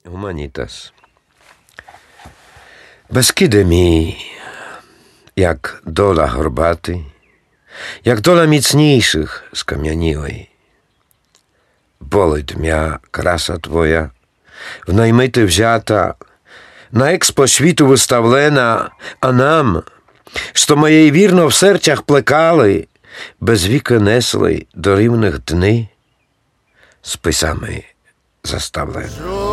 Humanitas. Beskidy mi, jak dola horbaty, jak dola micniejszych skamieniłej. Болить м'я краса твоя, в наймити взята, на експо світу виставлена, а нам, що моєї вірно в серцях плекали, без віка несли до рівних дни, списами заставлена.